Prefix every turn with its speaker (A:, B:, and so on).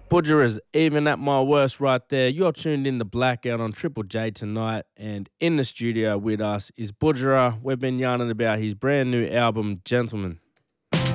A: Budgera's even at my worst right there. You're tuned in to Blackout on Triple J tonight, and in the studio with us is Budgera. We've been yarning about his brand new album, Gentleman.